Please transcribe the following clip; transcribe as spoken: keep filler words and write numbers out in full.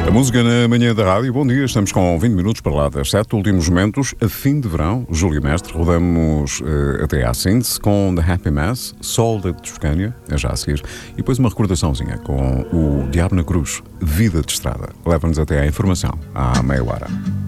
A música na manhã da rádio. Bom dia, estamos com vinte minutos para lá das sete. Últimos momentos, a fim de verão. Júlio Mestre, rodamos uh, até à síntese com The Happy Mass, Sol da Toscânia, é já a seguir, e depois uma recordaçãozinha com o Diabo na Cruz, Vida de Estrada. Leva-nos até à informação, à meia hora.